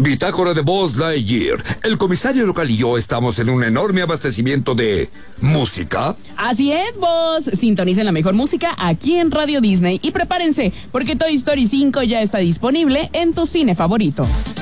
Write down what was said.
Bitácora de Buzz Lightyear. El comisario local y yo estamos en un enorme abastecimiento de música. Así es, Buzz. Sintonicen la mejor música aquí en Radio Disney y prepárense porque Toy Story 5 ya está disponible en tu cine favorito.